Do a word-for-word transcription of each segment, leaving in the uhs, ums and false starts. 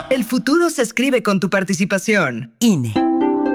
El futuro se escribe con tu participación. I N E.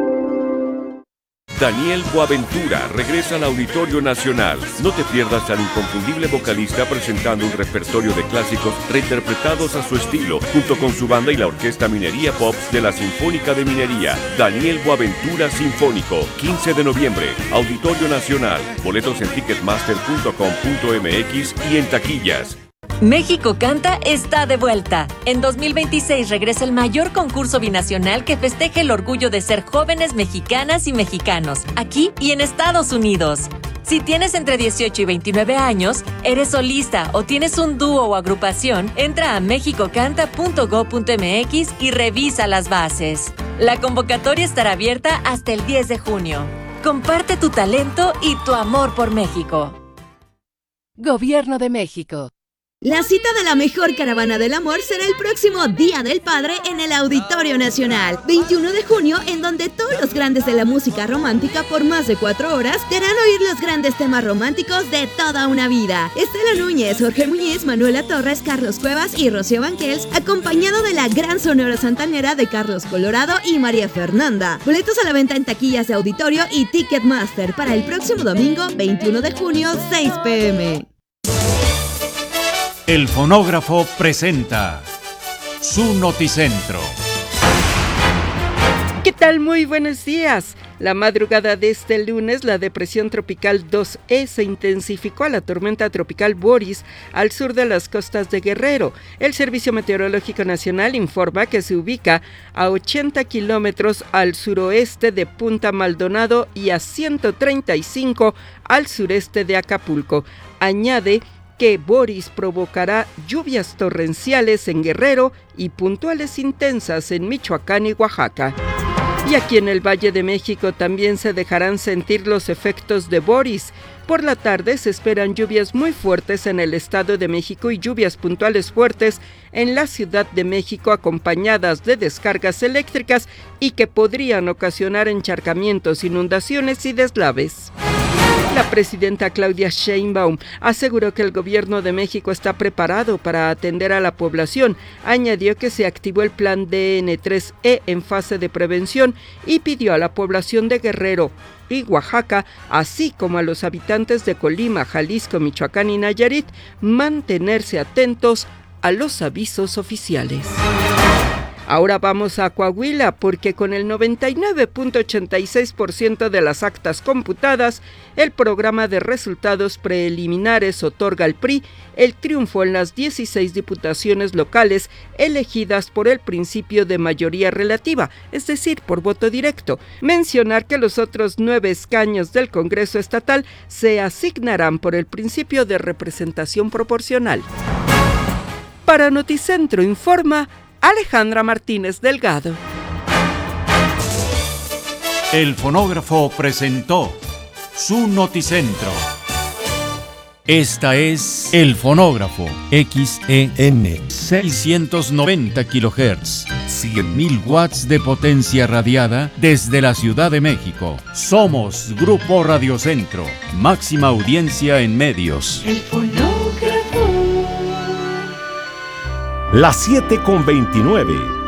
Daniel Boaventura regresa al Auditorio Nacional. No te pierdas al inconfundible vocalista presentando un repertorio de clásicos reinterpretados a su estilo, junto con su banda y la Orquesta Minería Pops de la Sinfónica de Minería. Daniel Boaventura Sinfónico, quince de noviembre, Auditorio Nacional. Boletos en ticketmaster punto com punto m x y en taquillas. México Canta está de vuelta. En dos mil veintiséis regresa el mayor concurso binacional que festeja el orgullo de ser jóvenes mexicanas y mexicanos, aquí y en Estados Unidos. Si tienes entre dieciocho y veintinueve años, eres solista o tienes un dúo o agrupación, entra a mexico canta punto gob punto m x y revisa las bases. La convocatoria estará abierta hasta el diez de junio. Comparte tu talento y tu amor por México. Gobierno de México. La cita de la mejor caravana del amor será el próximo Día del Padre en el Auditorio Nacional, veintiuno de junio, en donde todos los grandes de la música romántica por más de cuatro horas te harán oír los grandes temas románticos de toda una vida. Estela Núñez, Jorge Muñiz, Manuela Torres, Carlos Cuevas y Rocío Banquels, acompañado de la gran Sonora Santanera de Carlos Colorado y María Fernanda. Boletos a la venta en taquillas de Auditorio y Ticketmaster para el próximo domingo, veintiuno de junio, seis pe eme. El Fonógrafo presenta su Noticentro. ¿Qué tal? Muy buenos días. La madrugada de este lunes, la depresión tropical dos E se intensificó a la tormenta tropical Boris al sur de las costas de Guerrero. El Servicio Meteorológico Nacional informa que se ubica a ochenta kilómetros al suroeste de Punta Maldonado y a ciento treinta y cinco al sureste de Acapulco. Añade que Boris provocará lluvias torrenciales en Guerrero y puntuales intensas en Michoacán y Oaxaca. Y aquí en el Valle de México también se dejarán sentir los efectos de Boris. Por la tarde se esperan lluvias muy fuertes en el Estado de México y lluvias puntuales fuertes en la Ciudad de México, acompañadas de descargas eléctricas y que podrían ocasionar encharcamientos, inundaciones y deslaves. La presidenta Claudia Sheinbaum aseguró que el gobierno de México está preparado para atender a la población. Añadió que se activó el plan D N tres E en fase de prevención y pidió a la población de Guerrero y Oaxaca, así como a los habitantes de Colima, Jalisco, Michoacán y Nayarit, mantenerse atentos a los avisos oficiales. Ahora vamos a Coahuila, porque con el noventa y nueve punto ochenta y seis por ciento de las actas computadas, el programa de resultados preliminares otorga al P R I el triunfo en las dieciséis diputaciones locales elegidas por el principio de mayoría relativa, es decir, por voto directo. Mencionar que los otros nueve escaños del Congreso Estatal se asignarán por el principio de representación proporcional. Para Noticentro informa Alejandra Martínez Delgado. El Fonógrafo presentó su Noticentro. Esta es El Fonógrafo, X E N, seiscientos noventa kilohertz, cien mil watts de potencia radiada desde la Ciudad de México. Somos Grupo Radiocentro, máxima audiencia en medios. El Fonógrafo. Las siete con veintinueve.